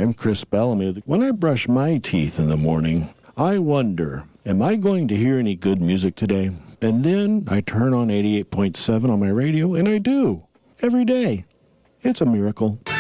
I'm Chris Bellamy. When I brush my teeth in the morning, I wonder, am I going to hear any good music today? And then I turn on 88.7 on my radio, and I do. Every day. It's a miracle.